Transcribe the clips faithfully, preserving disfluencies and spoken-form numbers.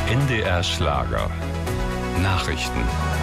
N D R Schlager. Nachrichten.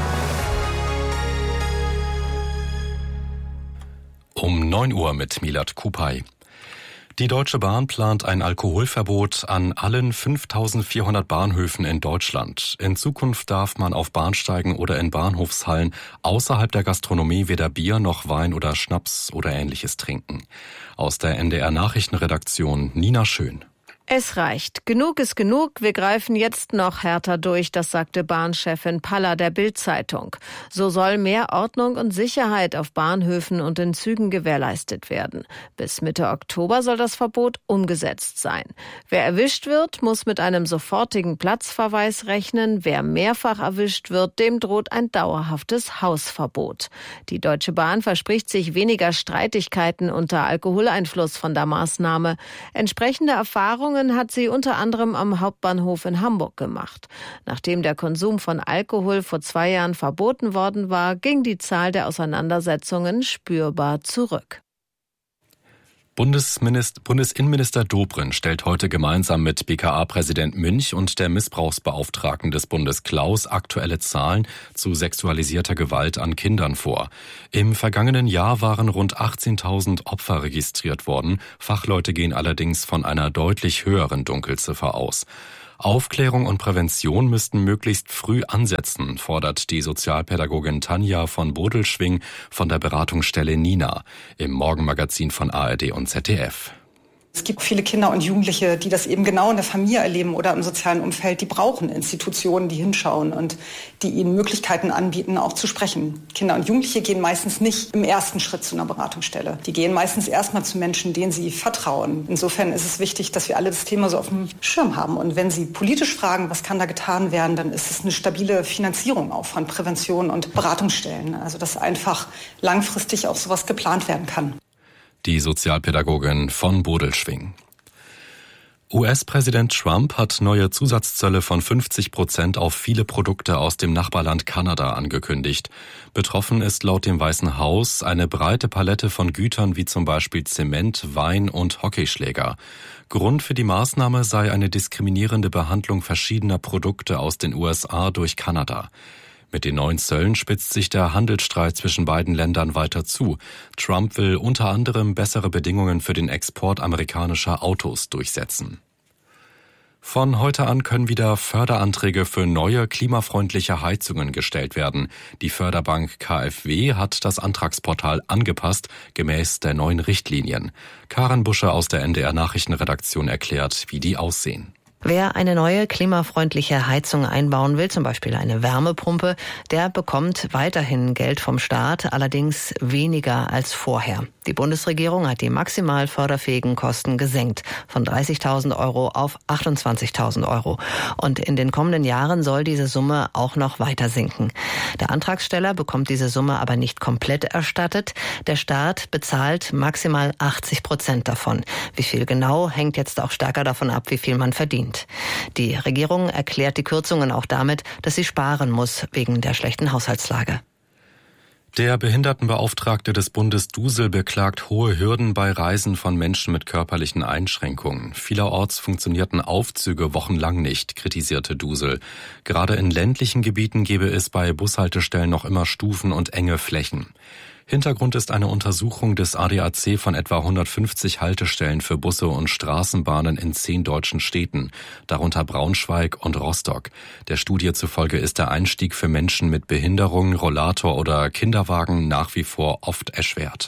Um neun Uhr mit Milad Kupay. Die Deutsche Bahn plant ein Alkoholverbot an allen fünftausendvierhundert Bahnhöfen in Deutschland. In Zukunft darf man auf Bahnsteigen oder in Bahnhofshallen außerhalb der Gastronomie weder Bier noch Wein oder Schnaps oder Ähnliches trinken. Aus der N D R Nachrichtenredaktion Nina Schön. Es reicht. Genug ist genug. Wir greifen jetzt noch härter durch, das sagte Bahnchefin Paller der Bild-Zeitung. So soll mehr Ordnung und Sicherheit auf Bahnhöfen und in Zügen gewährleistet werden. Bis Mitte Oktober soll das Verbot umgesetzt sein. Wer erwischt wird, muss mit einem sofortigen Platzverweis rechnen. Wer mehrfach erwischt wird, dem droht ein dauerhaftes Hausverbot. Die Deutsche Bahn verspricht sich weniger Streitigkeiten unter Alkoholeinfluss von der Maßnahme. Entsprechende Erfahrungen hat sie unter anderem am Hauptbahnhof in Hamburg gemacht. Nachdem der Konsum von Alkohol vor zwei Jahren verboten worden war, ging die Zahl der Auseinandersetzungen spürbar zurück. Bundesminister, Bundesinnenminister Dobrindt stellt heute gemeinsam mit B K A-Präsident Münch und der Missbrauchsbeauftragten des Bundes Klaus aktuelle Zahlen zu sexualisierter Gewalt an Kindern vor. Im vergangenen Jahr waren rund achtzehntausend Opfer registriert worden. Fachleute gehen allerdings von einer deutlich höheren Dunkelziffer aus. Aufklärung und Prävention müssten möglichst früh ansetzen, fordert die Sozialpädagogin Tanja von Bodelschwing von der Beratungsstelle Nina im Morgenmagazin von A R D und Z D F. Es gibt viele Kinder und Jugendliche, die das eben genau in der Familie erleben oder im sozialen Umfeld. Die brauchen Institutionen, die hinschauen und die ihnen Möglichkeiten anbieten, auch zu sprechen. Kinder und Jugendliche gehen meistens nicht im ersten Schritt zu einer Beratungsstelle. Die gehen meistens erstmal zu Menschen, denen sie vertrauen. Insofern ist es wichtig, dass wir alle das Thema so auf dem Schirm haben. Und wenn Sie politisch fragen, was kann da getan werden, dann ist es eine stabile Finanzierung auch von Prävention und Beratungsstellen. Also dass einfach langfristig auch sowas geplant werden kann. Die Sozialpädagogin von Bodelschwing. U S-Präsident Trump hat neue Zusatzzölle von fünfzig Prozent auf viele Produkte aus dem Nachbarland Kanada angekündigt. Betroffen ist laut dem Weißen Haus eine breite Palette von Gütern wie zum Beispiel Zement, Wein und Hockeyschläger. Grund für die Maßnahme sei eine diskriminierende Behandlung verschiedener Produkte aus den U S A durch Kanada. Mit den neuen Zöllen spitzt sich der Handelsstreit zwischen beiden Ländern weiter zu. Trump will unter anderem bessere Bedingungen für den Export amerikanischer Autos durchsetzen. Von heute an können wieder Förderanträge für neue klimafreundliche Heizungen gestellt werden. Die Förderbank K f W hat das Antragsportal angepasst, gemäß der neuen Richtlinien. Karen Busche aus der N D R Nachrichtenredaktion erklärt, wie die aussehen. Wer eine neue klimafreundliche Heizung einbauen will, zum Beispiel eine Wärmepumpe, der bekommt weiterhin Geld vom Staat, allerdings weniger als vorher. Die Bundesregierung hat die maximal förderfähigen Kosten gesenkt, von dreißigtausend Euro auf achtundzwanzigtausend Euro. Und in den kommenden Jahren soll diese Summe auch noch weiter sinken. Der Antragsteller bekommt diese Summe aber nicht komplett erstattet. Der Staat bezahlt maximal achtzig Prozent davon. Wie viel genau, hängt jetzt auch stärker davon ab, wie viel man verdient. Die Regierung erklärt die Kürzungen auch damit, dass sie sparen muss wegen der schlechten Haushaltslage. Der Behindertenbeauftragte des Bundes Dusel beklagt hohe Hürden bei Reisen von Menschen mit körperlichen Einschränkungen. Vielerorts funktionierten Aufzüge wochenlang nicht, kritisierte Dusel. Gerade in ländlichen Gebieten gebe es bei Bushaltestellen noch immer Stufen und enge Flächen. Hintergrund ist eine Untersuchung des A D A C von etwa hundertfünfzig Haltestellen für Busse und Straßenbahnen in zehn deutschen Städten, darunter Braunschweig und Rostock. Der Studie zufolge ist der Einstieg für Menschen mit Behinderung, Rollator oder Kinderwagen nach wie vor oft erschwert.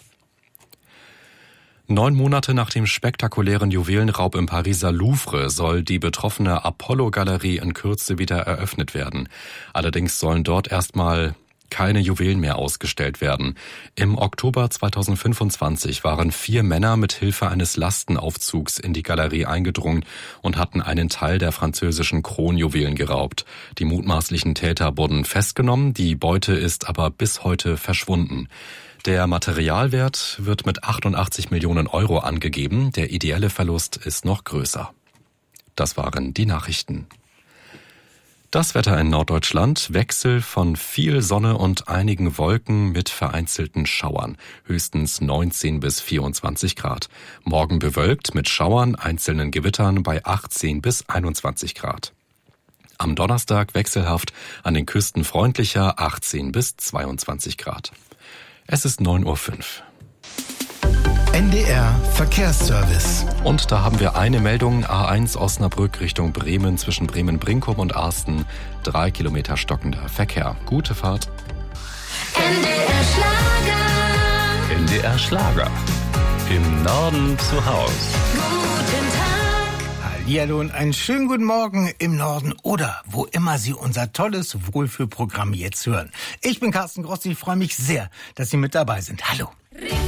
Neun Monate nach dem spektakulären Juwelenraub im Pariser Louvre soll die betroffene Apollo-Galerie in Kürze wieder eröffnet werden. Allerdings sollen dort erstmal keine Juwelen mehr ausgestellt werden. Im Oktober zweitausendfünfundzwanzig waren vier Männer mit Hilfe eines Lastenaufzugs in die Galerie eingedrungen und hatten einen Teil der französischen Kronjuwelen geraubt. Die mutmaßlichen Täter wurden festgenommen, die Beute ist aber bis heute verschwunden. Der Materialwert wird mit achtundachtzig Millionen Euro angegeben. Der ideelle Verlust ist noch größer. Das waren die Nachrichten. Das Wetter in Norddeutschland: Wechsel von viel Sonne und einigen Wolken mit vereinzelten Schauern. Höchstens neunzehn bis vierundzwanzig Grad. Morgen bewölkt mit Schauern, einzelnen Gewittern bei achtzehn bis einundzwanzig Grad. Am Donnerstag wechselhaft, an den Küsten freundlicher, achtzehn bis zweiundzwanzig Grad. Es ist neun Uhr fünf. N D R Verkehrsservice. Und da haben wir eine Meldung, A eins Osnabrück Richtung Bremen zwischen Bremen-Brinkum und Arsten. Drei Kilometer stockender Verkehr. Gute Fahrt. N D R Schlager. N D R Schlager. Im Norden zu Haus. Guten Tag. Hallihallo und einen schönen guten Morgen im Norden oder wo immer Sie unser tolles Wohlfühlprogramm jetzt hören. Ich bin Carsten Gross, ich freue mich sehr, dass Sie mit dabei sind. Hallo.